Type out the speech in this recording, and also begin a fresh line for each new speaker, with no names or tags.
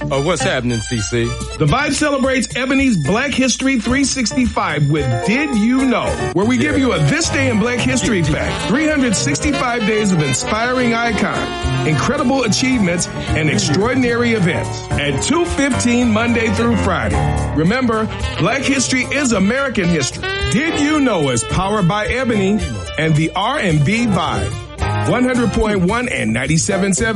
What's happening, CC?
The Vibe celebrates Ebony's Black History 365 with Did You Know, where we give you a This Day in Black History fact. 365 days of inspiring icons, incredible achievements, and extraordinary events at 2:15 Monday through Friday. Remember, Black History is American history. Did You Know is powered by Ebony and the R&B Vibe. 100.1 and 97.7